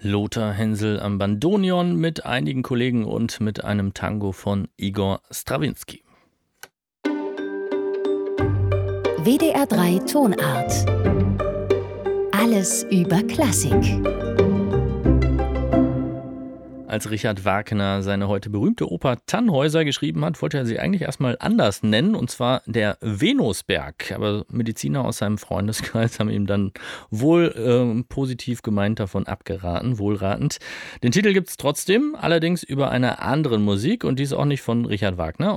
Lothar Hensel am Bandoneon mit einigen Kollegen und mit einem Tango von Igor Strawinski. WDR 3 Tonart. Alles über Klassik. Als Richard Wagner seine heute berühmte Oper Tannhäuser geschrieben hat, wollte er sie eigentlich erstmal anders nennen, und zwar der Venusberg. Aber Mediziner aus seinem Freundeskreis haben ihm dann wohl positiv gemeint davon abgeraten, wohlratend. Den Titel gibt es trotzdem, allerdings über einer anderen Musik, und die ist auch nicht von Richard Wagner.